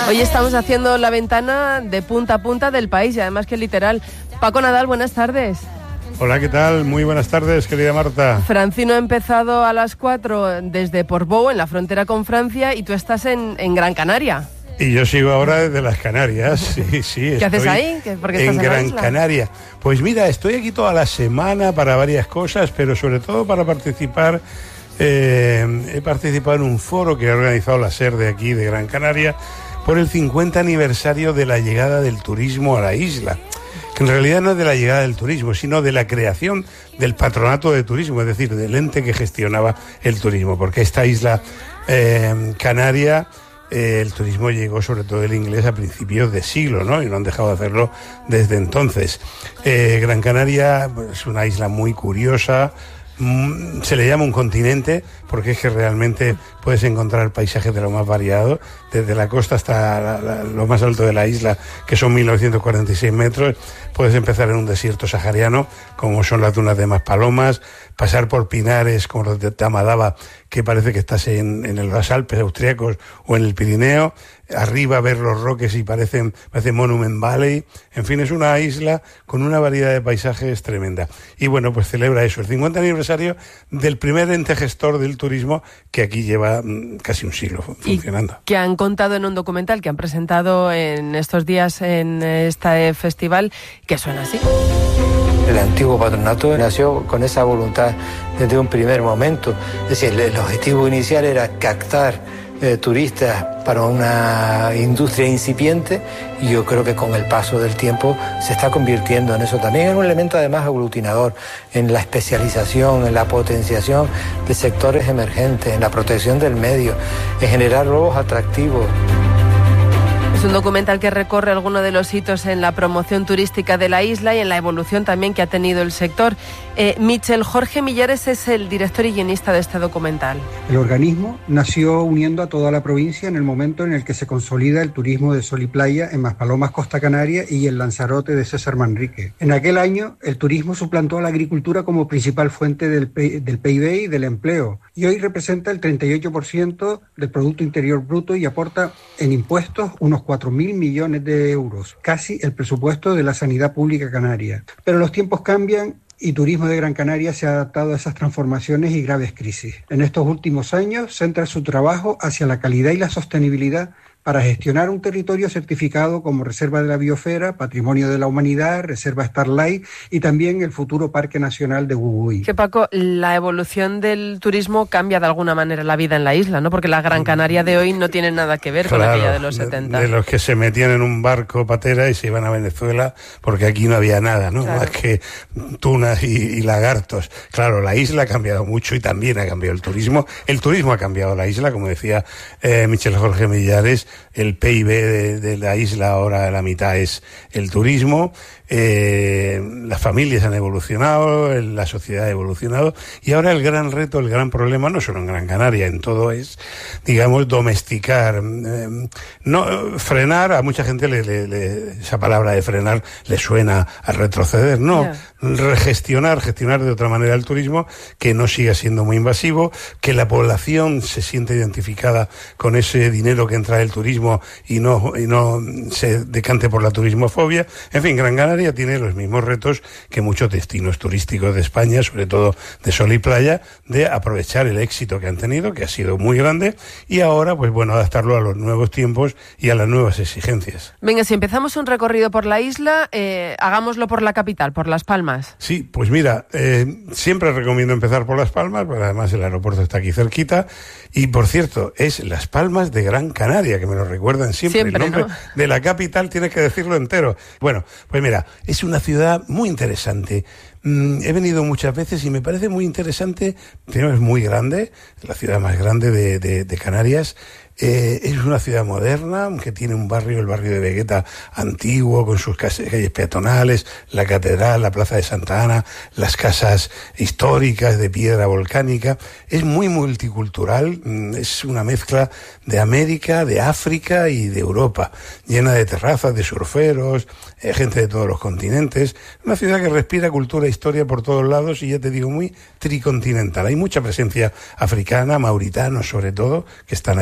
Hoy estamos haciendo la ventana de punta a punta del país y además que literal. Paco Nadal, buenas tardes. Hola, ¿qué tal? Muy buenas tardes, querida Marta. Francino ha empezado a las 4 desde Portbou, en la frontera con Francia, y tú estás en Gran Canaria. Y yo sigo ahora desde las Canarias, sí. ¿Qué haces ahí? ¿Por qué estás en Gran Canaria? Pues mira, estoy aquí toda la semana para varias cosas, pero sobre todo para participar. He participado en un foro que ha organizado la SER de aquí, de Gran Canaria, por el 50 aniversario de la llegada del turismo a la isla. Que en realidad no es de la llegada del turismo, sino de la creación del patronato de turismo, es decir, del ente que gestionaba el turismo, porque esta isla canaria, el turismo llegó sobre todo el inglés a principios de siglo, ¿no? Y no han dejado de hacerlo desde entonces. Gran Canaria es una isla muy curiosa. Se le llama un continente porque es que realmente puedes encontrar paisajes de lo más variado, desde la costa hasta lo más alto de la isla, que son 1946 metros. Puedes empezar en un desierto sahariano, como son las dunas de Maspalomas, pasar por pinares como los de Tamadaba, que parece que estás en los Alpes austriacos o en el Pirineo. Arriba ver los roques y parece Monument Valley. En fin, es una isla con una variedad de paisajes tremenda. Y bueno, pues celebra eso, el 50 aniversario del primer ente gestor del turismo, que aquí lleva casi un siglo funcionando. Y que han contado en un documental que han presentado en estos días en este festival, que suena así. El antiguo patronato nació con esa voluntad desde un primer momento. Es decir, el objetivo inicial era captar turistas para una industria incipiente, y yo creo que con el paso del tiempo se está convirtiendo en eso también, en un elemento además aglutinador, en la especialización, en la potenciación de sectores emergentes, en la protección del medio, en generar nuevos atractivos. Es un documental que recorre algunos de los hitos en la promoción turística de la isla y en la evolución también que ha tenido el sector. Michel, Jorge Millares es el director y guionista de este documental. El organismo nació uniendo a toda la provincia en el momento en el que se consolida el turismo de sol y playa en Maspalomas, Costa Canaria, y el Lanzarote de César Manrique. En aquel año, el turismo suplantó a la agricultura como principal fuente del PIB y del empleo, y hoy representa el 38% del Producto Interior Bruto y aporta en impuestos unos 4.000 millones de euros, casi el presupuesto de la sanidad pública canaria. Pero los tiempos cambian y Turismo de Gran Canaria se ha adaptado a esas transformaciones y graves crisis. En estos últimos años centra su trabajo hacia la calidad y la sostenibilidad para gestionar un territorio certificado como Reserva de la Biosfera, Patrimonio de la Humanidad, Reserva Starlight y también el futuro Parque Nacional de Gugui. Que Paco, la evolución del turismo cambia de alguna manera la vida en la isla, ¿no? Porque la Gran Canaria de hoy no tiene nada que ver con aquella de los 70. De los que se metían en un barco patera y se iban a Venezuela porque aquí no había nada, ¿no? Claro. Más que tunas y lagartos. Claro, la isla ha cambiado mucho y también ha cambiado el turismo. El turismo ha cambiado la isla, como decía Michel Jorge Millares. El PIB de la isla ahora la mitad es el turismo. Las familias han evolucionado, la sociedad ha evolucionado, y ahora el gran reto, el gran problema, no solo en Gran Canaria, en todo es, digamos, domesticar, no frenar. A mucha gente esa palabra de frenar le suena a retroceder, no, gestionar de otra manera el turismo, que no siga siendo muy invasivo, que la población se sienta identificada con ese dinero que entra del turismo y no se decante por la turismofobia. En fin, Gran Canaria tiene los mismos retos que muchos destinos turísticos de España, sobre todo de sol y playa, de aprovechar el éxito que han tenido, que ha sido muy grande, y ahora, pues bueno, adaptarlo a los nuevos tiempos y a las nuevas exigencias. Venga, si empezamos un recorrido por la isla, hagámoslo por la capital, por Las Palmas. Sí, pues mira, siempre recomiendo empezar por Las Palmas, porque además el aeropuerto está aquí cerquita, y por cierto, es Las Palmas de Gran Canaria, que me lo recuerdan siempre. El nombre, ¿no?, de la capital tienes que decirlo entero. Bueno, pues mira, es una ciudad muy interesante. He venido muchas veces y me parece muy interesante. Primero, es muy grande, la ciudad más grande de Canarias. Es una ciudad moderna, que tiene un barrio, el barrio de Vegueta antiguo, con sus calles peatonales, la catedral, la plaza de Santa Ana, las casas históricas de piedra volcánica. Es muy multicultural, es una mezcla de América, de África y de Europa, llena de terrazas, de surferos, gente de todos los continentes. Una ciudad que respira cultura e historia por todos lados, y ya te digo, muy tricontinental. Hay mucha presencia africana, mauritanos sobre todo, que están ahí enfrente.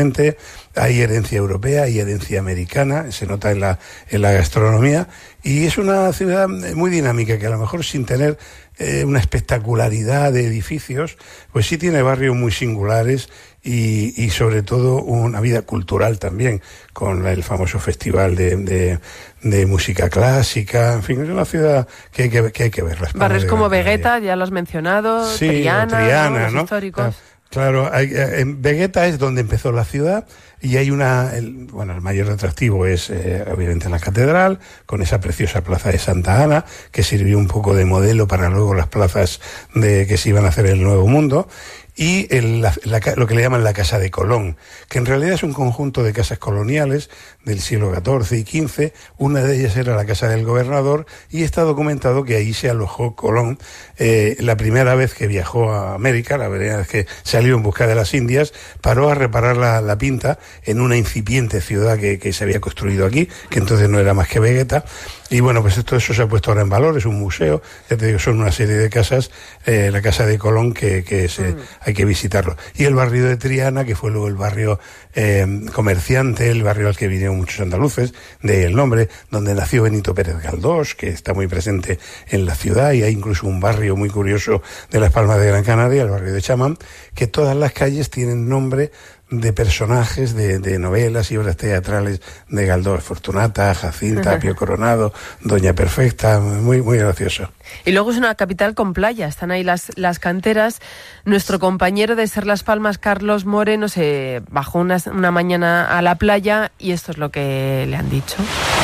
perfectamente. Hay herencia europea, hay herencia americana, se nota en la gastronomía, y es una ciudad muy dinámica que a lo mejor sin tener una espectacularidad de edificios, pues sí tiene barrios muy singulares y sobre todo una vida cultural también, con el famoso festival de música clásica. En fin, es una ciudad que hay que ver. Barrios como Vegueta, ya lo has mencionado, sí, Triana, ¿no? Los históricos. Claro, en Vegueta es donde empezó la ciudad, y hay el mayor atractivo es obviamente la catedral, con esa preciosa plaza de Santa Ana, que sirvió un poco de modelo para luego las plazas que se iban a hacer en el Nuevo Mundo, y lo que le llaman la Casa de Colón, que en realidad es un conjunto de casas coloniales del siglo XIV y XV. Una de ellas era la Casa del Gobernador, y está documentado que ahí se alojó Colón la primera vez que viajó a América, la primera vez que salió en busca de las Indias. Paró a reparar la pinta en una incipiente ciudad que se había construido aquí, que entonces no era más que Vegueta. Y bueno, pues todo eso se ha puesto ahora en valor, es un museo, ya te digo, son una serie de casas, la Casa de Colón, hay que visitarlo. Y el barrio de Triana, que fue luego el barrio comerciante, el barrio al que vinieron muchos andaluces, de ahí el nombre, donde nació Benito Pérez Galdós, que está muy presente en la ciudad, y hay incluso un barrio muy curioso de Las Palmas de Gran Canaria, el barrio de Chamán, que todas las calles tienen nombre de personajes de novelas y obras teatrales de Galdós: Fortunata, Jacinta, Pío Coronado, Doña Perfecta. Muy, muy gracioso. Y luego es una capital con playa, están ahí las canteras. Nuestro compañero de Ser Las Palmas, Carlos Moreno, se bajó una mañana a la playa, y esto es lo que le han dicho.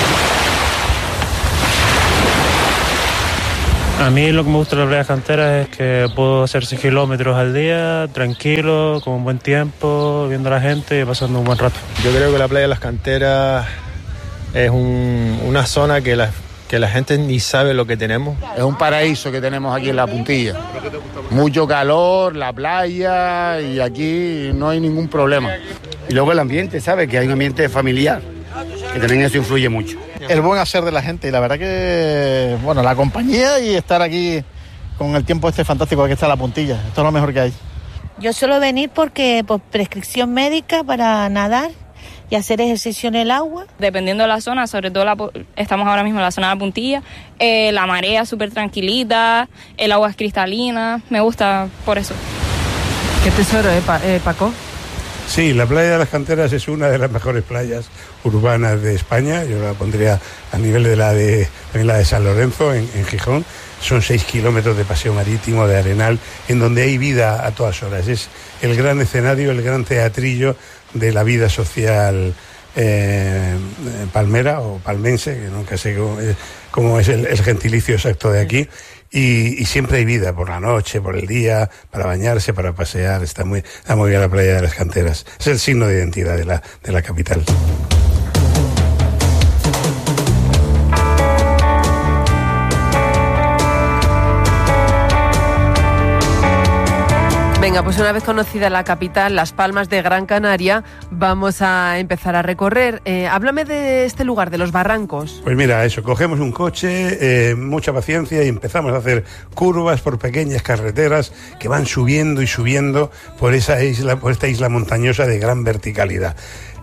A mí lo que me gusta de las playas canteras es que puedo hacer 6 kilómetros al día, tranquilo, con un buen tiempo, viendo a la gente y pasando un buen rato. Yo creo que la playa de las canteras es una zona que la gente ni sabe lo que tenemos. Es un paraíso que tenemos aquí en la Puntilla. Mucho calor, la playa, y aquí no hay ningún problema. Y luego el ambiente, ¿sabes? Que hay un ambiente familiar, que también eso influye mucho. El buen hacer de la gente, y la verdad que, la compañía y estar aquí con el tiempo fantástico que está la Puntilla. Esto es lo mejor que hay. Yo suelo venir porque por prescripción médica para nadar y hacer ejercicio en el agua. Dependiendo de la zona, sobre todo estamos ahora mismo en la zona de la Puntilla, la marea súper tranquilita, el agua es cristalina, me gusta por eso. Qué tesoro, Paco. Sí, la playa de las Canteras es una de las mejores playas urbanas de España. Yo la pondría a nivel de la de San Lorenzo, en Gijón. Son 6 kilómetros de paseo marítimo, de arenal, en donde hay vida a todas horas. Es el gran escenario, el gran teatrillo de la vida social palmera o palmense, que nunca sé cómo es el gentilicio exacto de aquí. Y siempre hay vida, por la noche, por el día, para bañarse, para pasear. Está muy bien la playa de las Canteras. Es el signo de identidad de la capital. Venga, pues una vez conocida la capital, Las Palmas de Gran Canaria, vamos a empezar a recorrer. Háblame de este lugar, de los barrancos. Pues mira, eso, cogemos un coche, mucha paciencia, y empezamos a hacer curvas por pequeñas carreteras que van subiendo y subiendo por esta isla montañosa de gran verticalidad.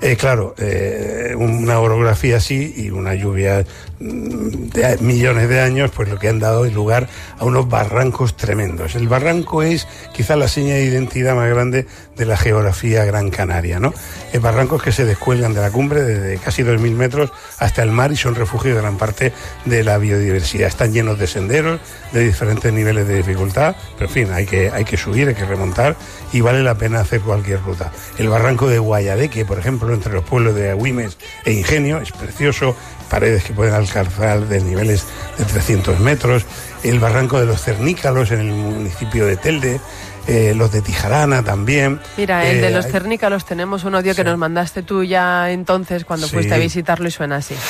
Una orografía así y una lluvia de millones de años, pues lo que han dado es lugar a unos barrancos tremendos. El barranco es quizá la seña de identidad más grande de la geografía gran canaria, ¿no? Barrancos que se descuelgan de la cumbre desde casi 2.000 metros hasta el mar y son refugio de gran parte de la biodiversidad. Están llenos de senderos de diferentes niveles de dificultad, pero en fin, hay que subir, hay que remontar, y vale la pena hacer cualquier ruta. El barranco de Guayadeque, por ejemplo, entre los pueblos de Agüimes e Ingenio, es precioso, paredes que pueden alcanzar de niveles de 300 metros. El barranco de los Cernícalos en el municipio de Telde, los de Tijarana también. Mira, el de los Cernícalos, tenemos un audio que nos mandaste tú ya entonces cuando fuiste a visitarlo, y suena así.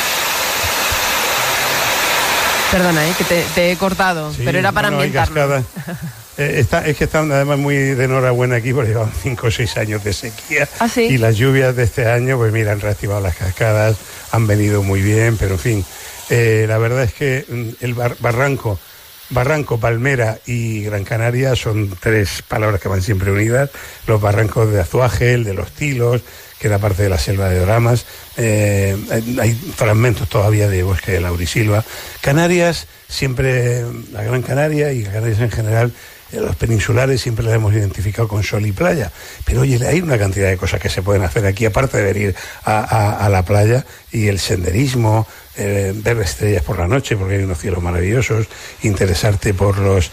Perdona, que te he cortado, pero era para ambientarnos. Es que están además muy de enhorabuena aquí, porque llevan 5 o 6 años de sequía. ¿Ah, sí? Y las lluvias de este año, pues mira, han reactivado las cascadas, han venido muy bien, pero en fin, la verdad es que el barranco Barranco, palmera y Gran Canaria son 3 palabras que van siempre unidas. Los barrancos de Azuaje, el de los Tilos, que era parte de la selva de Oramas. Hay fragmentos todavía de bosque de laurisilva. Canarias, siempre la Gran Canaria y Canarias en general, los peninsulares siempre las hemos identificado con sol y playa, pero oye, hay una cantidad de cosas que se pueden hacer aquí, aparte de venir a la playa, y el senderismo, ver estrellas por la noche, porque hay unos cielos maravillosos, interesarte por los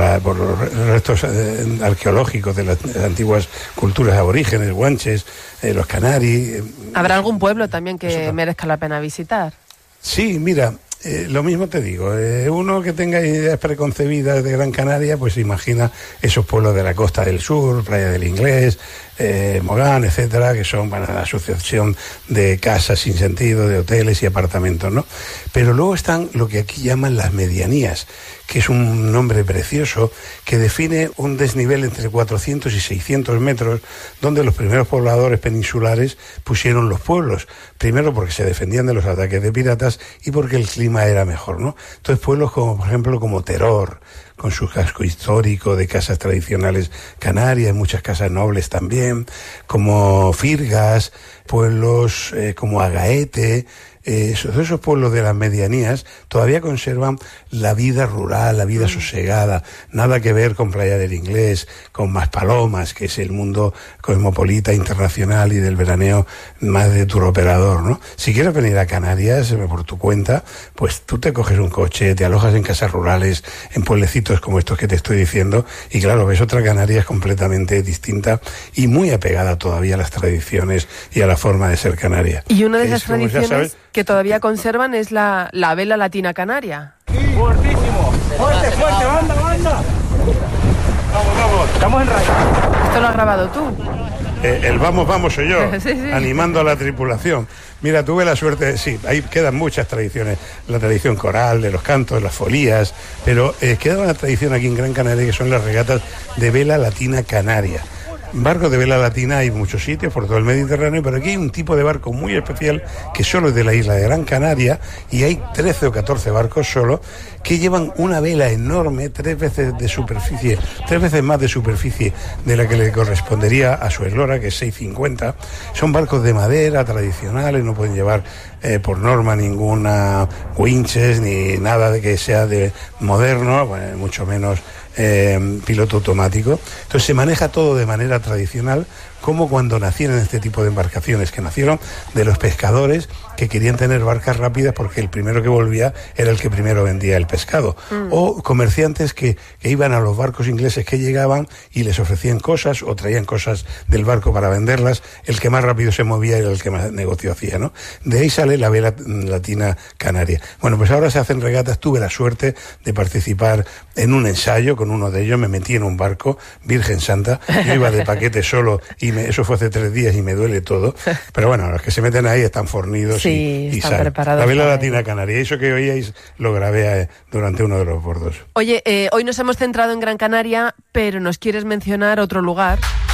restos arqueológicos de las antiguas culturas aborígenes, guanches, los canaris. ¿Habrá algún pueblo también que merezca la pena visitar? Sí, mira, lo mismo te digo, uno que tenga ideas preconcebidas de Gran Canaria, pues imagina esos pueblos de la costa del sur, Playa del Inglés, Mogán, etcétera, que son la asociación de casas sin sentido, de hoteles y apartamentos, ¿no? Pero luego están lo que aquí llaman las medianías, que es un nombre precioso que define un desnivel entre 400 y 600 metros, donde los primeros pobladores peninsulares pusieron los pueblos, primero porque se defendían de los ataques de piratas y porque el clima era mejor, ¿no? Entonces pueblos como, por ejemplo, como Teror, con su casco histórico de casas tradicionales canarias, muchas casas nobles también, como Firgas, pueblos como Agaete. Esos pueblos de las medianías todavía conservan la vida rural, la vida sosegada, nada que ver con Playa del Inglés, con Maspalomas, que es el mundo cosmopolita internacional y del veraneo más de turoperador, ¿no? Si quieres venir a Canarias por tu cuenta, pues tú te coges un coche, te alojas en casas rurales, en pueblecitos como estos que te estoy diciendo, y claro, ves otra Canarias completamente distinta y muy apegada todavía a las tradiciones y a la forma de ser canaria. Y una de esas tradiciones que todavía conservan es la vela latina canaria. Fuertísimo, fuerte, banda. Vamos, estamos en rayo. ¿Esto lo has grabado tú? El vamos soy yo, sí. Animando a la tripulación. Mira, tuve la suerte, sí, ahí quedan muchas tradiciones, la tradición coral, de los cantos, las folías, pero queda una tradición aquí en Gran Canaria que son las regatas de vela latina canaria. Barcos de vela latina hay muchos sitios por todo el Mediterráneo, pero aquí hay un tipo de barco muy especial que solo es de la isla de Gran Canaria, y hay 13 o 14 barcos solo que llevan una vela enorme, 3 veces más de superficie de la que le correspondería a su eslora, que es 6,50. Son barcos de madera tradicionales, no pueden llevar por norma ninguna winches ni nada de que sea de moderno, bueno, mucho menos piloto automático. Entonces se maneja todo de manera tradicional, como cuando nacieron este tipo de embarcaciones, que nacieron de los pescadores que querían tener barcas rápidas porque el primero que volvía era el que primero vendía el pescado. O comerciantes que iban a los barcos ingleses que llegaban y les ofrecían cosas o traían cosas del barco para venderlas. El que más rápido se movía era el que más negocio hacía, ¿no? De ahí sale la vela latina canaria. Bueno, pues ahora se hacen regatas. Tuve la suerte de participar en un ensayo con uno de ellos. Me metí en un barco, Virgen Santa. Yo iba de paquete solo y eso fue hace 3 días y me duele todo. Pero bueno, los que se meten ahí están fornidos y están saben. preparados. La vela latina canaria. Eso que oíais lo grabé durante uno de los bordos. Oye, hoy nos hemos centrado en Gran Canaria, pero ¿nos quieres mencionar otro lugar?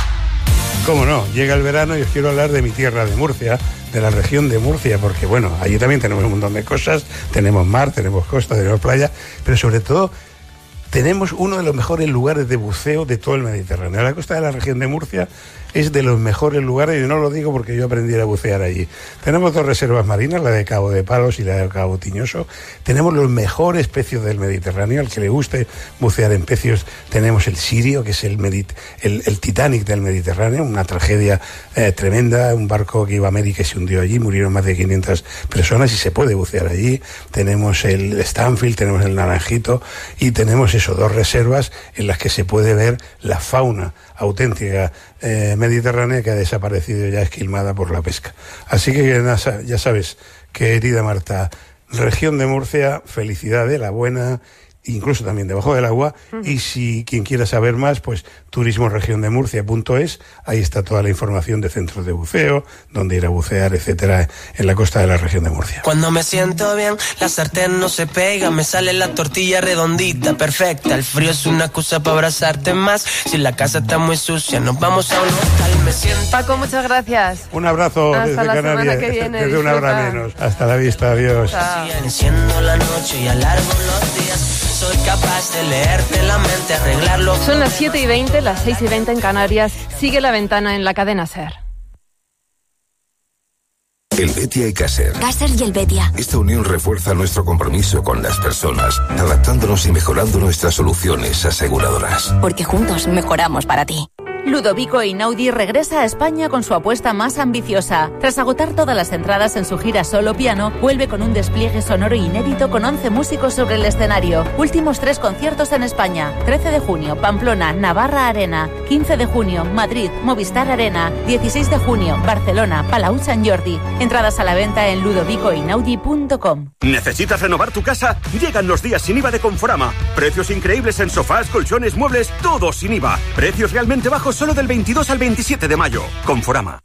Cómo no, llega el verano y os quiero hablar de mi tierra, de Murcia, de la región de Murcia, porque bueno, allí también tenemos un montón de cosas, tenemos mar, tenemos costa, tenemos playa, pero sobre todo tenemos uno de los mejores lugares de buceo de todo el Mediterráneo. La costa de la región de Murcia es de los mejores lugares, y no lo digo porque yo aprendí a bucear allí. Tenemos 2 reservas marinas, la de Cabo de Palos y la de Cabo Tiñoso. Tenemos los mejores pecios del Mediterráneo. Al que le guste bucear en pecios, tenemos el Sirio, que es el Titanic del Mediterráneo, una tragedia tremenda, un barco que iba a América y se hundió allí, murieron más de 500 personas y se puede bucear allí. Tenemos el Stanfield, tenemos el Naranjito y tenemos 2 reservas en las que se puede ver la fauna auténtica mediterránea, que ha desaparecido ya esquilmada por la pesca. Así que ya sabes, querida Marta, región de Murcia, felicidad de la buena, incluso también debajo del agua. Y si quien quiera saber más, pues turismoregiondemurcia.es, ahí está toda la información de centros de buceo, dónde ir a bucear, etcétera, en la costa de la región de Murcia. Cuando me siento bien, la sartén no se pega, me sale la tortilla redondita, perfecta. El frío es una excusa para abrazarte más. Si la casa está muy sucia, nos vamos a un local. Me siento... Paco, muchas gracias. Un abrazo hasta desde Canarias, desde una hora menos. Hasta la vista, adiós. Enciendo la noche y alargo los días. soy capaz de leerte la mente, arreglarlo. Son las 7:20, las 6:20 en Canarias. Sigue La Ventana en la cadena SER. El Betia y Caser. Caser y el Betia. Esta unión refuerza nuestro compromiso con las personas, adaptándonos y mejorando nuestras soluciones aseguradoras. Porque juntos mejoramos para ti. Ludovico Einaudi regresa a España con su apuesta más ambiciosa. Tras agotar todas las entradas en su gira Solo Piano, vuelve con un despliegue sonoro inédito con 11 músicos sobre el escenario. Últimos 3 conciertos en España. 13 de junio, Pamplona, Navarra Arena. 15 de junio, Madrid, Movistar Arena. 16 de junio, Barcelona, Palau Sant Jordi. Entradas a la venta en ludovicoeinaudi.com. ¿Necesitas renovar tu casa? Llegan los días sin IVA de Conforama. Precios increíbles en sofás, colchones, muebles, todo sin IVA. Precios realmente bajos solo del 22 al 27 de mayo. Conforama.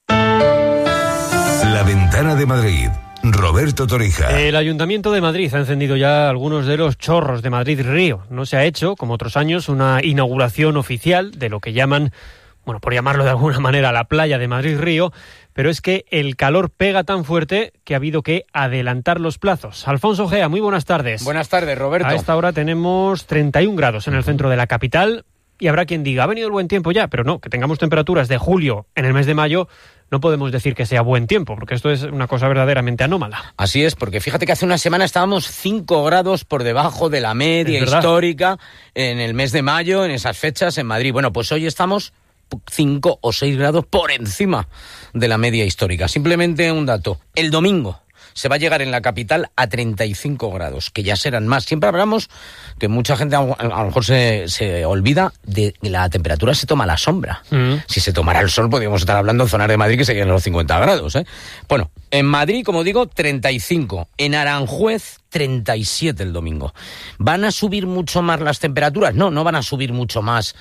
La Ventana de Madrid. Roberto Torija. El Ayuntamiento de Madrid ha encendido ya algunos de los chorros de Madrid Río. No se ha hecho, como otros años, una inauguración oficial de lo que llaman, bueno, por llamarlo de alguna manera, la playa de Madrid Río, pero es que el calor pega tan fuerte que ha habido que adelantar los plazos. Alfonso Gea, muy buenas tardes. Buenas tardes, Roberto. A esta hora tenemos 31 grados en el centro de la capital. Y habrá quien diga, ha venido el buen tiempo ya, pero no, que tengamos temperaturas de julio en el mes de mayo, no podemos decir que sea buen tiempo, porque esto es una cosa verdaderamente anómala. Así es, porque fíjate que hace una semana estábamos 5 grados por debajo de la media histórica en el mes de mayo, en esas fechas en Madrid. Bueno, pues hoy estamos 5 o 6 grados por encima de la media histórica. Simplemente un dato, el domingo se va a llegar en la capital a 35 grados, que ya serán más. Siempre hablamos que mucha gente a lo mejor se olvida de que la temperatura se toma a la sombra. Si se tomara el sol, podríamos estar hablando en zonas de Madrid que serían los 50 grados, ¿eh? Bueno, en Madrid, como digo, 35. En Aranjuez, 37 el domingo. ¿Van a subir mucho más las temperaturas? No van a subir mucho más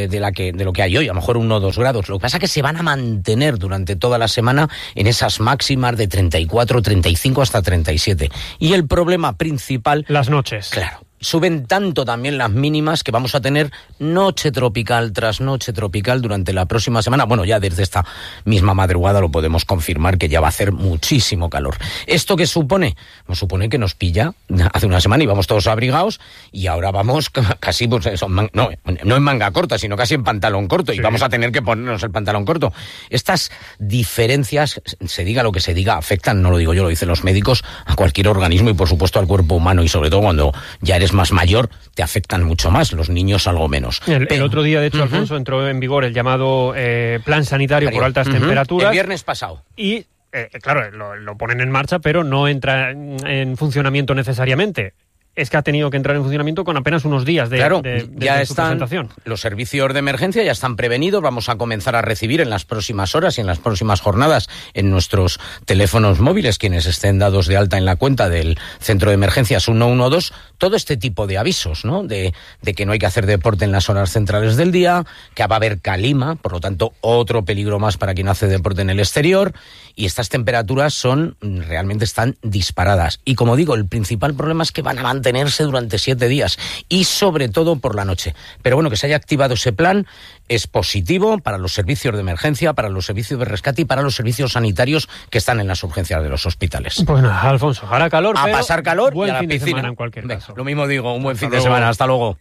de lo que hay hoy, a lo mejor 1 o 2 grados. Lo que pasa es que se van a mantener durante toda la semana en esas máximas de 34, 35 hasta 37. Y el problema principal... Las noches. Claro. Suben tanto también las mínimas que vamos a tener noche tropical tras noche tropical durante la próxima semana. Bueno, ya desde esta misma madrugada lo podemos confirmar que ya va a hacer muchísimo calor. ¿Esto qué supone? Nos supone que nos pilla hace una semana y vamos todos abrigados y ahora vamos casi, pues eso, no en manga corta, sino casi en pantalón corto, sí. Y vamos a tener que ponernos el pantalón corto. Estas diferencias, se diga lo que se diga, afectan, no lo digo yo, lo dicen los médicos, a cualquier organismo y por supuesto al cuerpo humano, y sobre todo cuando ya eres más mayor, te afectan mucho más, los niños algo menos. El otro día, de hecho, Alfonso, entró en vigor el llamado plan sanitario por altas temperaturas. El viernes pasado. Y, claro, lo ponen en marcha, pero no entra en funcionamiento necesariamente. Es que ha tenido que entrar en funcionamiento con apenas unos días de su presentación. Los servicios de emergencia ya están prevenidos. Vamos a comenzar a recibir en las próximas horas y en las próximas jornadas en nuestros teléfonos móviles, quienes estén dados de alta en la cuenta del centro de emergencias 112, todo este tipo de avisos, ¿no? De que no hay que hacer deporte en las horas centrales del día, que va a haber calima, por lo tanto otro peligro más para quien hace deporte en el exterior, y estas temperaturas realmente están disparadas. Y como digo, el principal problema es que van a mantenerse durante 7 días y sobre todo por la noche. Pero bueno, que se haya activado ese plan es positivo para los servicios de emergencia, para los servicios de rescate y para los servicios sanitarios que están en las urgencias de los hospitales. Pues nada, Alfonso, hará calor, a pasar calor y a la fin piscina. De semana en cualquier caso. Lo mismo digo, un buen fin de semana. Hasta luego.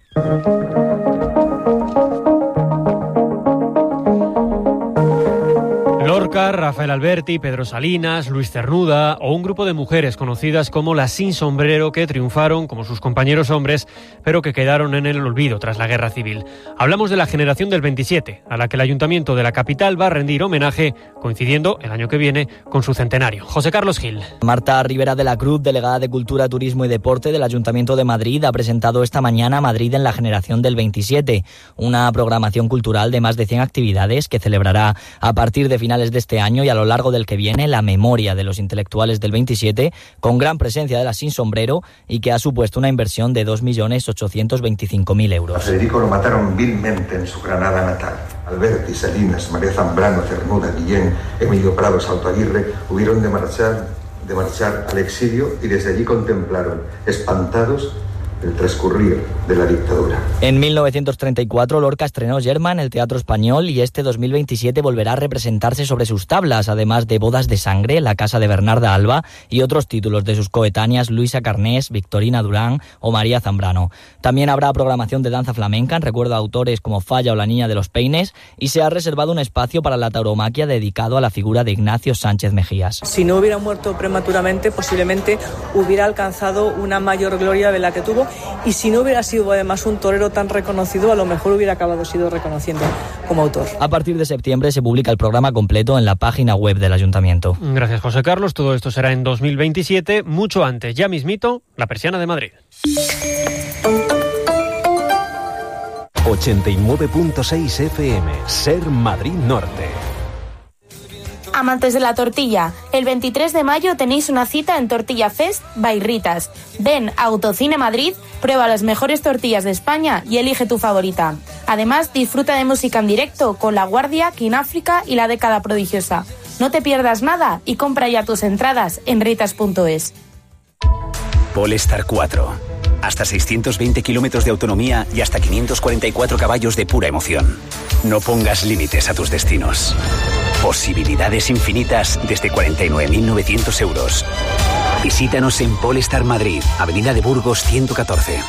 Lorca, Rafael Alberti, Pedro Salinas, Luis Cernuda o un grupo de mujeres conocidas como las Sin Sombrero que triunfaron como sus compañeros hombres, pero que quedaron en el olvido tras la Guerra Civil. Hablamos de la generación del 27, a la que el Ayuntamiento de la capital va a rendir homenaje, coincidiendo el año que viene con su centenario. José Carlos Gil. Marta Rivera de la Cruz, delegada de Cultura, Turismo y Deporte del Ayuntamiento de Madrid, ha presentado esta mañana Madrid en la generación del 27, una programación cultural de más de 100 actividades que celebrará a partir de finales de este año y a lo largo del que viene la memoria de los intelectuales del 27, con gran presencia de las Sin Sombrero y que ha supuesto una inversión de 2.825.000 euros. A Federico lo mataron vilmente en su Granada natal. Alberti, Salinas, María Zambrano, Cernuda, Guillén, Emilio Prado, Salto Aguirre hubieron de marchar al exilio y desde allí contemplaron, espantados, el transcurrir de la dictadura. En 1934 Lorca estrenó Yerma en el Teatro Español y este 2027 volverá a representarse sobre sus tablas, además de Bodas de Sangre, La Casa de Bernarda Alba y otros títulos de sus coetáneas Luisa Carnés, Victorina Durán o María Zambrano. También habrá programación de danza flamenca en recuerdo a autores como Falla o La Niña de los Peines y se ha reservado un espacio para la tauromaquia dedicado a la figura de Ignacio Sánchez Mejías. Si no hubiera muerto prematuramente, posiblemente hubiera alcanzado una mayor gloria de la que tuvo, y si no hubiera sido además un torero tan reconocido, a lo mejor hubiera acabado siendo reconociendo como autor. A partir de septiembre se publica el programa completo en la página web del Ayuntamiento. Gracias, José Carlos. Todo esto será en 2027, mucho antes, ya mismito, la Persiana de Madrid. 89.6 FM, Ser Madrid Norte. Amantes de la tortilla, el 23 de mayo tenéis una cita en Tortilla Fest by Ritas. Ven a Autocine Madrid, prueba las mejores tortillas de España y elige tu favorita. Además, disfruta de música en directo con La Guardia, King África y La Década Prodigiosa. No te pierdas nada y compra ya tus entradas en ritas.es. Polestar 4. Hasta 620 kilómetros de autonomía y hasta 544 caballos de pura emoción. No pongas límites a tus destinos. Posibilidades infinitas desde 49.900 euros. Visítanos en Polestar Madrid, Avenida de Burgos 114.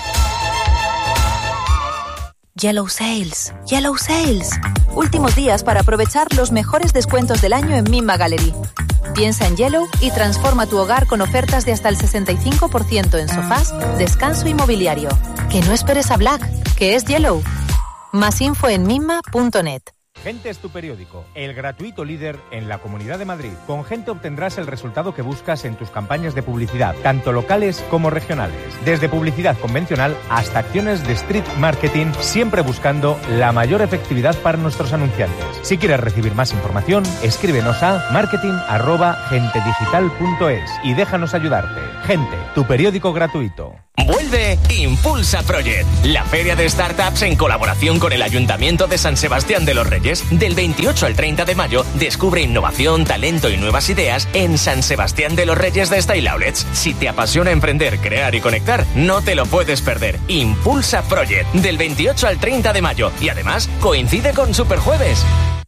Yellow Sales. Yellow Sales. Últimos días para aprovechar los mejores descuentos del año en Mimma Gallery. Piensa en Yellow y transforma tu hogar con ofertas de hasta el 65% en sofás, descanso y mobiliario. Que no esperes a Black, que es Yellow. Más info en mimma.net. Gente es tu periódico, el gratuito líder en la Comunidad de Madrid. Con Gente obtendrás el resultado que buscas en tus campañas de publicidad, tanto locales como regionales. Desde publicidad convencional hasta acciones de street marketing, siempre buscando la mayor efectividad para nuestros anunciantes. Si quieres recibir más información, escríbenos a marketing@gentedigital.es y déjanos ayudarte. Gente, tu periódico gratuito. Vuelve Impulsa Project, la feria de startups en colaboración con el Ayuntamiento de San Sebastián de los Reyes. Del 28 al 30 de mayo, descubre innovación, talento y nuevas ideas en San Sebastián de los Reyes de Style Outlets. Si te apasiona emprender, crear y conectar, no te lo puedes perder. Impulsa Project, del 28 al 30 de mayo. Y además, coincide con Superjueves.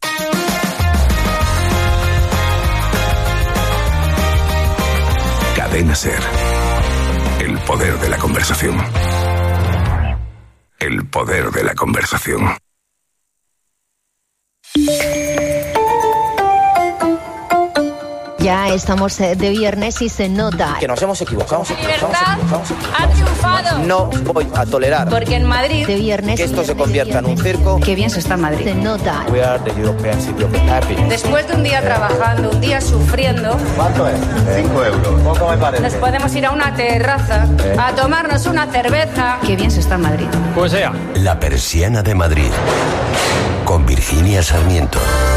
Cadena Ser. El poder de la conversación. El poder de la conversación. Ya estamos de viernes y se nota que nos hemos equivocado. Libertad ha triunfado. No voy a tolerar porque en Madrid de viernes que esto se convierta en un circo. Qué bien se está en Madrid. Se nota. We are the European City of the Happy. Después de un día trabajando, un día sufriendo. ¿Cuánto es? 5 euros. Poco me parece. Nos podemos ir a una terraza a tomarnos una cerveza. Qué bien se está en Madrid. Pues sea. La Persiana de Madrid. Con Virginia Sarmiento.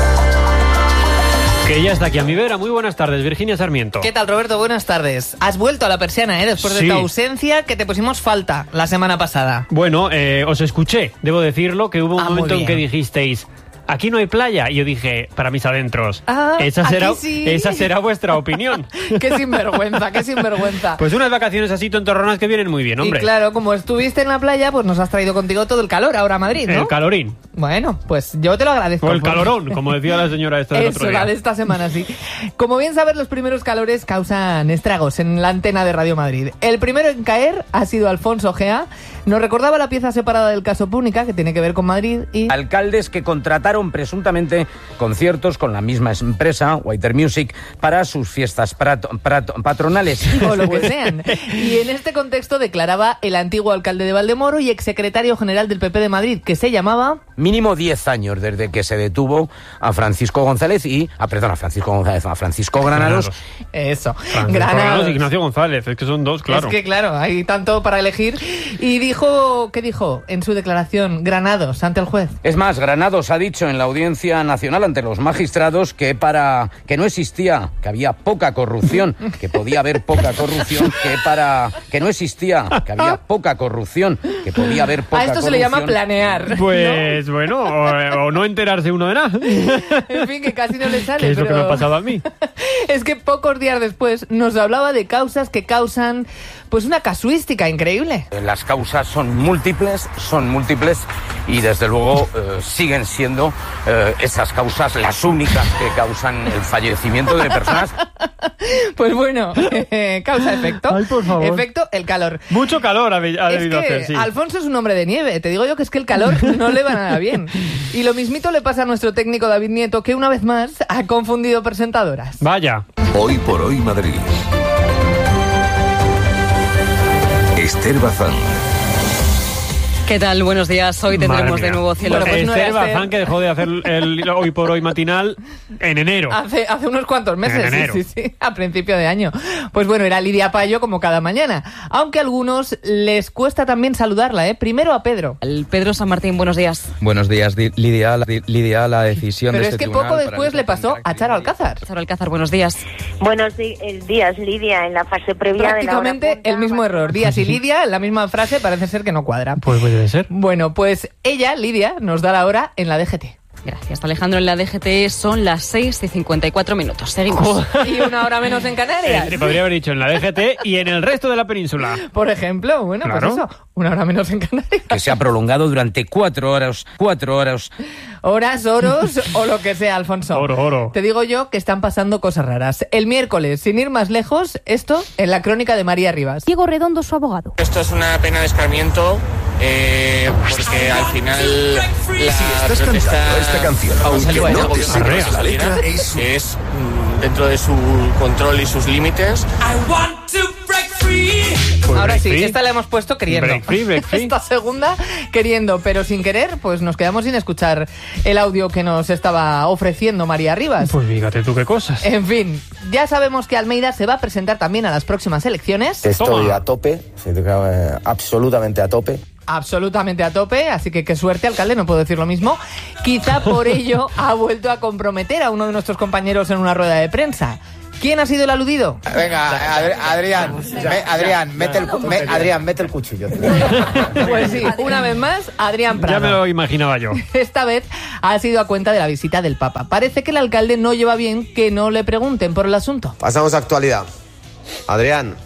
Que ya está aquí a mi vera. Muy buenas tardes, Virginia Sarmiento. ¿Qué tal, Roberto? Buenas tardes. Has vuelto a la persiana, después de tu ausencia, que te pusimos falta la semana pasada. Bueno, os escuché, debo decirlo, que hubo un momento en que dijisteis: aquí no hay playa. Y yo dije, para mis adentros, esa será vuestra opinión. Qué sinvergüenza, qué sinvergüenza. Pues unas vacaciones así tontorronas que vienen muy bien, hombre. Y claro, como estuviste en la playa, pues nos has traído contigo todo el calor ahora a Madrid, ¿no? El calorín. Bueno, pues yo te lo agradezco. O el calorón, como decía la señora esta del otro día. La de esta semana, sí. Como bien sabes, los primeros calores causan estragos en la antena de Radio Madrid. El primero en caer ha sido Alfonso Gea. Nos recordaba la pieza separada del caso Púnica, que tiene que ver con Madrid y... Alcaldes que contrataron presuntamente conciertos con la misma empresa, Whiter Music, para sus fiestas patronales. O lo que sean. Y en este contexto declaraba el antiguo alcalde de Valdemoro y exsecretario general del PP de Madrid, que se llamaba... Mínimo 10 años desde que se detuvo a Francisco González a Francisco Granados. Eso. Granados y Ignacio González, es que son dos, claro. Es que claro, hay tanto para elegir. Y ¿qué dijo en su declaración Granados ante el juez? Es más, Granados ha dicho dicho en la Audiencia Nacional ante los magistrados que no existía, que había poca corrupción, que podía haber poca corrupción, que no existía, que había poca corrupción, que podía haber poca corrupción. A esto se le llama planear. Pues ¿no? Bueno, o no enterarse uno de nada. En fin, que casi no le sale. ¿Qué es lo que me ha pasado a mí? Es que pocos días después nos hablaba de causas que causan pues una casuística increíble. Las causas son múltiples y desde luego siguen siendo esas causas las únicas que causan el fallecimiento de personas. Pues bueno, causa-efecto. Ay, por favor. Efecto, el calor. Mucho calor ha debido hacer, sí. Alfonso es un hombre de nieve. Te digo yo que es que el calor no le va nada bien. Y lo mismito le pasa a nuestro técnico David Nieto, que una vez más ha confundido presentadoras. Vaya. Hoy por hoy Madrid. Esther Bazán. ¿Qué tal? Buenos días. Hoy tendremos de nuevo cielo. Bueno, pues no Esther era Bazán, que dejó de hacer el Hoy por Hoy matinal en enero. Hace unos cuantos meses, En enero. sí, a principio de año. Pues bueno, era Lidia Payo como cada mañana. Aunque a algunos les cuesta también saludarla, ¿eh? Primero a Pedro. Pedro San Martín, buenos días. Buenos días, Lidia, la decisión Pero de es este que tribunal poco después le pasó a Charo Alcázar. Charo Alcázar, buenos días. Buenos días, Lidia, en la fase previa de la hora Prácticamente el mismo error. Díaz y Lidia, en la misma frase, parece ser que no cuadra. Pues puede ser. Bueno, pues ella, Lidia, nos da la hora en la DGT. Gracias, Alejandro. En la DGT son las 6:54. Seguimos. Y una hora menos en Canarias. Podría haber dicho en la DGT y en el resto de la península. Por ejemplo, bueno, Claro. pues eso, una hora menos en Canarias. Que se ha prolongado durante 4 horas. Horas, oros o lo que sea, Alfonso. Oro. Te digo yo que están pasando cosas raras. El miércoles, sin ir más lejos, esto en la crónica de María Rivas. Diego Redondo, su abogado. Esto es una pena de escarmiento porque al final la protesta Esta canción, aunque no te sepas la letra, es dentro de su control y sus límites. Pues Ahora break sí, free. esta la hemos puesto queriendo. Break free. Esta segunda queriendo, pero sin querer, pues nos quedamos sin escuchar el audio que nos estaba ofreciendo María Rivas. Pues fíjate tú qué cosas. En fin, ya sabemos que Almeida se va a presentar también a las próximas elecciones. Estoy a tope, absolutamente a tope. Absolutamente a tope, así que qué suerte, alcalde, no puedo decir lo mismo. Quizá por ello ha vuelto a comprometer a uno de nuestros compañeros en una rueda de prensa. ¿Quién ha sido el aludido? Venga, Adrián, mete el cuchillo. Pues sí, una vez más, Adrián Prado. Ya me lo imaginaba yo. Esta vez ha sido a cuenta de la visita del Papa. Parece que el alcalde no lleva bien que no le pregunten por el asunto. Pasamos a actualidad. Adrián.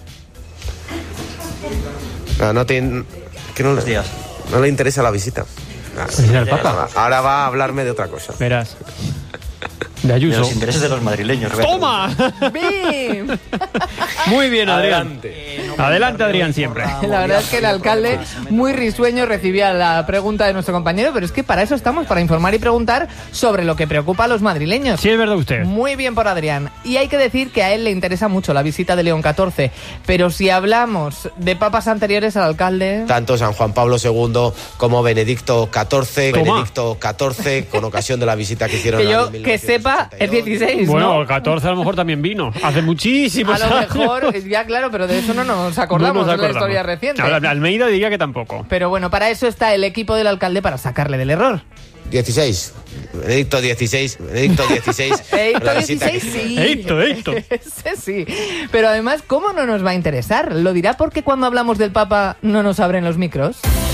No le interesa la visita. ¿Visita al Papa? Ahora va a hablarme de otra cosa. Verás. De Ayuso. De los intereses de los madrileños. ¡Toma! ¡Bim! Muy bien, Adrián. Adelante, Adrián, siempre. La verdad es que el alcalde, muy risueño, recibía la pregunta de nuestro compañero, pero es que para eso estamos, para informar y preguntar sobre lo que preocupa a los madrileños. Sí, es verdad usted. Muy bien por Adrián. Y hay que decir que a él le interesa mucho la visita de León XIV, pero si hablamos de papas anteriores al alcalde... Tanto San Juan Pablo II como Benedicto XIV. Toma. Benedicto XIV, con ocasión de la visita que hicieron Que en yo, que sepa, es 16, Bueno, ¿no? el 14 a lo mejor también vino. Hace muchísimos A lo años. mejor, ya claro, pero de eso no nos acordamos, No nos es la acordamos. historia reciente. Almeida diría que tampoco. Pero bueno, para eso está el equipo del alcalde, para sacarle del error. 16. Benedicto XVI. Benedicto La visita XVI, que- sí. Edicto. Ese sí. Pero además, ¿cómo no nos va a interesar? ¿Lo dirá porque cuando hablamos del Papa no nos abren los micros?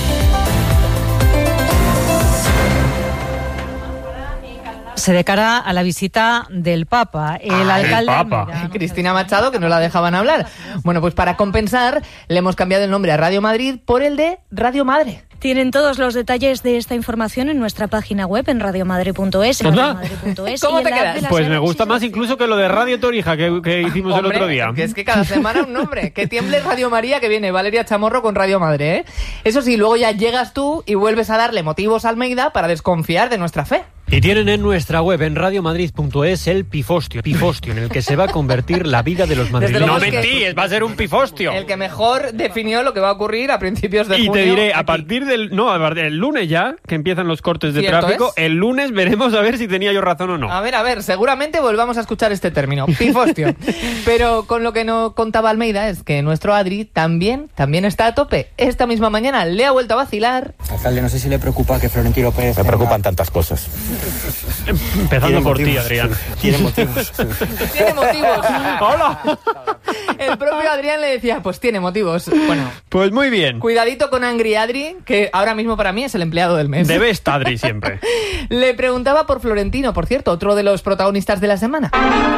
Se de cara a la visita del Papa. El alcalde Almeida. Cristina Machado, que no la dejaban hablar. Bueno, pues para compensar, le hemos cambiado el nombre a Radio Madrid por el de Radio Madre. Tienen todos los detalles de esta información en nuestra página web en radiomadre.es. ¿Cómo te quedas? Pues me gusta más incluso que lo de Radio Torija que hicimos el Hombre, otro día. Que es que cada semana un nombre. Que tiemble Radio María, que viene Valeria Chamorro con Radio Madre, ¿eh? Eso sí, luego ya llegas tú y vuelves a darle motivos a Almeida para desconfiar de nuestra fe. Y tienen en nuestra web, en radiomadrid.es, el pifostio en el que se va a convertir la vida de los madrileños. luego No es que- mentís, va a ser un pifostio. El que mejor definió lo que va a ocurrir a principios de Y junio. te diré, a aquí. partir del lunes ya, que empiezan los cortes de Cierto tráfico, es. el lunes veremos a ver si tenía yo razón o no. A ver, seguramente volvamos a escuchar este término, pifostio. Pero con lo que no contaba Almeida es que nuestro Adri también está a tope. Esta misma mañana le ha vuelto a vacilar. Alcalde, no sé si le preocupa que Florentino Pérez... Me preocupan tantas cosas. Empezando por ti, Adrián. Tiene motivos. Tiene motivos. ¡Hola! El propio Adrián le decía, pues tiene motivos. Bueno, pues muy bien. Cuidadito con Angry Adri, que ahora mismo para mí es el empleado del mes. Debe estar Adri siempre. Le preguntaba por Florentino, por cierto, otro de los protagonistas de la semana.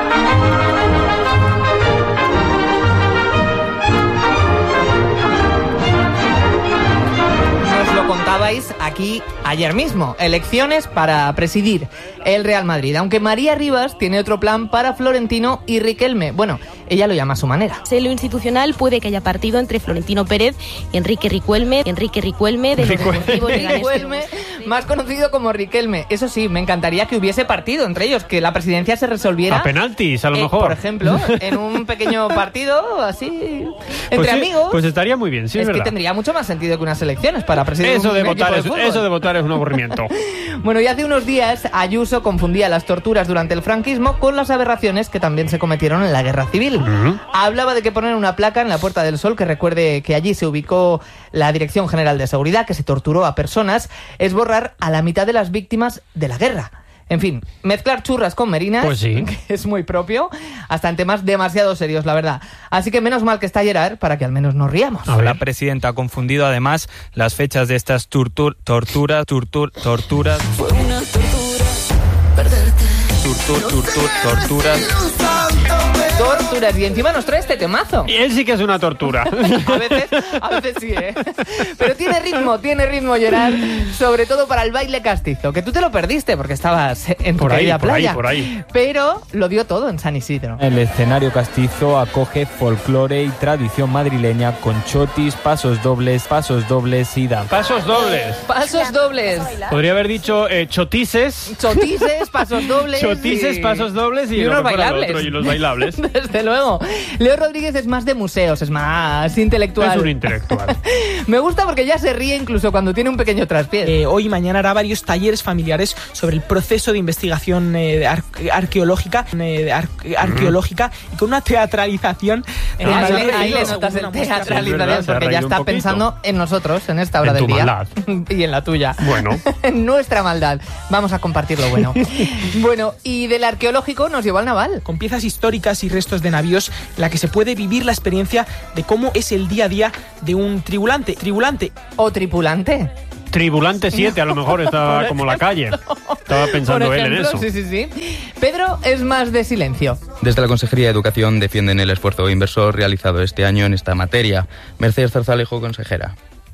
Contabais aquí ayer mismo, elecciones para presidir el Real Madrid, aunque María Rivas tiene otro plan para Florentino y Riquelme. Bueno, ella lo llama a su manera. En lo institucional puede que haya partido entre Florentino Pérez y Enrique Riquelme de los Deportivos Riquelme, más conocido como Riquelme. Eso sí, me encantaría que hubiese partido entre ellos, que la presidencia se resolviera a penaltis, a lo mejor. Por ejemplo, en un pequeño partido así entre pues sí, amigos. Pues estaría muy bien, sí, es verdad. Que tendría mucho más sentido que unas elecciones para presidir eso de votar es un aburrimiento. Bueno, y hace unos días Ayuso confundía las torturas durante el franquismo con las aberraciones que también se cometieron en la Guerra Civil. Hablaba de que poner una placa en la Puerta del Sol que recuerde que allí se ubicó la Dirección General de Seguridad, que se torturó a personas, es borrar a la mitad de las víctimas de la guerra. En fin, mezclar churras con merinas, pues sí, que es muy propio, hasta en temas demasiado serios, la verdad. Así que menos mal que está Gerard para que al menos nos riamos. La presidenta ha confundido además las fechas de estas torturas. Fue una tortura perderte. Torturas. Y encima nos trae este temazo. Y él sí que es una tortura. A veces sí, ¿eh? Pero tiene ritmo, Gerard, sobre todo para el baile castizo, que tú te lo perdiste porque estabas en tu querida playa. Por ahí. Pero lo dio todo en San Isidro. El escenario castizo acoge folclore y tradición madrileña con chotis, pasos dobles y danza. Pasos dobles. Podría haber dicho chotises, pasos dobles. Chotises, pasos dobles y unos bailables. Y los bailables. Desde luego. Leo Rodríguez es más de museos, es más intelectual. Es un intelectual. Me gusta porque ya se ríe incluso cuando tiene un pequeño traspié. Hoy y mañana hará varios talleres familiares sobre el proceso de investigación arqueológica y con una teatralización. Ahí le notas el teatralización porque ya está pensando en nosotros en esta hora del día. Maldad. Y en la tuya. Bueno. En nuestra maldad. Vamos a compartir lo bueno. Bueno, y del arqueológico nos llevó al naval. Con piezas históricas y restos de navíos en la que se puede vivir la experiencia de cómo es el día a día de un tribulante. ¿O tripulante? Tribulante 7, a lo mejor estaba como la calle. Estaba pensando él en eso. Sí. Pedro es más de silencio. Desde la Consejería de Educación defienden el esfuerzo inversor realizado este año en esta materia. Mercedes Zarzalejo, consejera.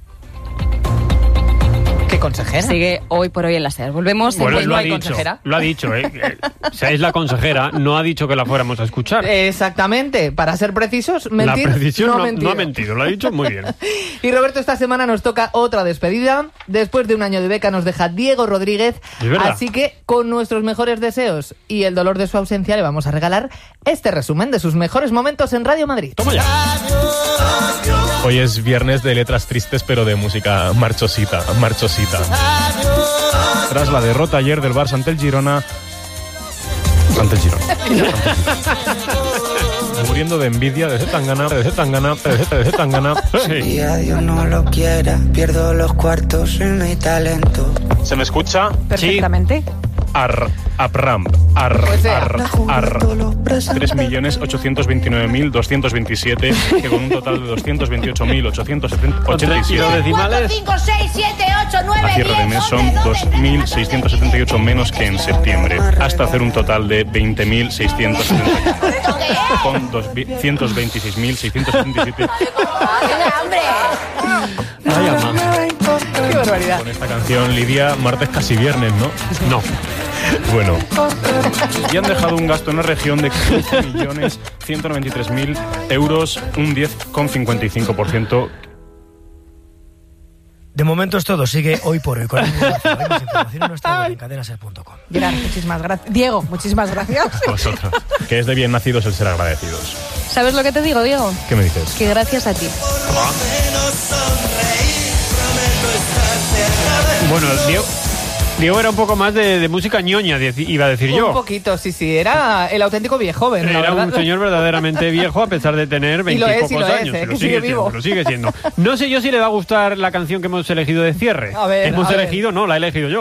¿Qué consejera? Sigue hoy por hoy en la SER. Volvemos. Bueno, lo ha dicho, es la consejera, no ha dicho que la fuéramos a escuchar. Exactamente. Para ser precisos, mentir. La precisión no ha mentido, lo ha dicho muy bien. Y Roberto, esta semana nos toca otra despedida. Después de un año de beca nos deja Diego Rodríguez. Así que con nuestros mejores deseos y el dolor de su ausencia le vamos a regalar este resumen de sus mejores momentos en Radio Madrid. Toma ya. Hoy es viernes de letras tristes, pero de música marchosita. Tras la derrota ayer del Barça ante el Girona. Muriendo de envidia, de Zetangana. Si Dios no lo quiera, pierdo los cuartos en mi talento. ¿Se me escucha? Perfectamente. APRAM. 3.829.227, que con un total de 228.887. decimales. 5, 6, 7, 8, 9, a cierre de mes son 2.678 menos que en septiembre, hasta hacer un total de 20.671, con 126.677. Vaya ¡Qué barbaridad! Con esta canción, Lidia, martes casi viernes, ¿no? No. Bueno, y han dejado un gasto en la región de 15.193.000 euros, un 10,55%. De momento es todo. Sigue Hoy por Hoy con más información en nuestra web en cadenaser.com. Gerard, muchísimas gracias. Diego, muchísimas gracias. Vosotros, que es de bien nacidos el ser agradecidos. ¿Sabes lo que te digo, Diego? ¿Qué me dices? Que gracias a ti. Bueno, Diego era un poco más de música ñoña, iba a decir yo. Un poquito, sí. Era el auténtico viejo. Era un señor verdaderamente viejo a pesar de tener 20 y pocos años. Pero sigue sigue siendo. No sé yo si le va a gustar la canción que hemos elegido de cierre. A ver, la he elegido yo.